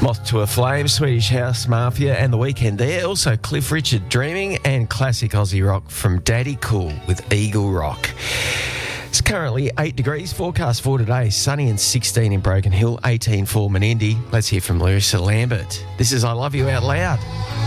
Moth to a Flame, Swedish House Mafia and The Weekend there. Also Cliff Richard, Dreaming, and classic Aussie rock from Daddy Cool with Eagle Rock. It's currently 8 degrees. Forecast for today, sunny and 16 in Broken Hill, 18 for Menindee. Let's hear from Larissa Lambert. This is I Love You Out Loud.